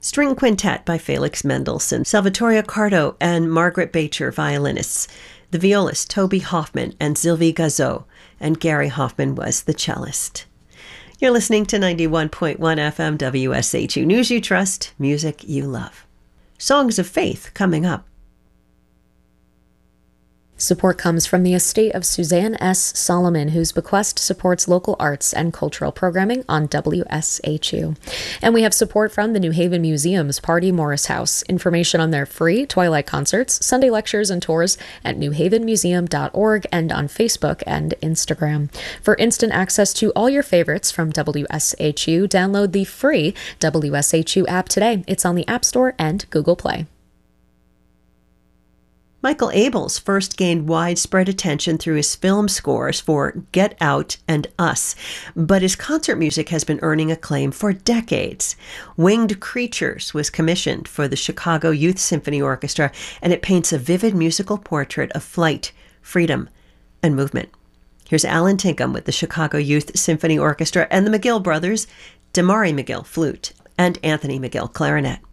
String Quintet by Felix Mendelssohn, Salvatore Accardo and Margaret Bacher, violinists. The violist, Toby Hoffman and Sylvie Gazot, and Gary Hoffman was the cellist. You're listening to 91.1 FM WSHU News You Trust, music you love. Songs of Faith coming up. Support comes from the estate of Suzanne S. Solomon, whose bequest supports local arts and cultural programming on WSHU. And we have support from the New Haven Museum's Party Morris House. Information on their free Twilight concerts, Sunday lectures, and tours at newhavenmuseum.org and on Facebook and Instagram. For instant access to all your favorites from WSHU, download the free WSHU app today. It's on the App Store and Google Play. Michael Abels first gained widespread attention through his film scores for Get Out and Us, but his concert music has been earning acclaim for decades. Winged Creatures was commissioned for the Chicago Youth Symphony Orchestra, and it paints a vivid musical portrait of flight, freedom, and movement. Here's Alan Tinkham with the Chicago Youth Symphony Orchestra and the McGill brothers, Damari McGill, flute, and Anthony McGill, clarinet.